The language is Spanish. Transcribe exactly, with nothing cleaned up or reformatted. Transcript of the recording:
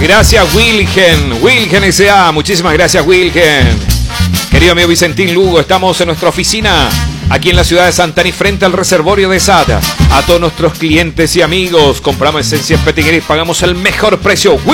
Gracias, Wilgen. Wilgen S A. Muchísimas gracias, Wilgen. Querido amigo Vicentín Lugo, estamos en nuestra oficina aquí en la ciudad de Santana, frente al reservorio de S A T. A todos nuestros clientes y amigos, compramos esencias Petit Gris, pagamos el mejor precio.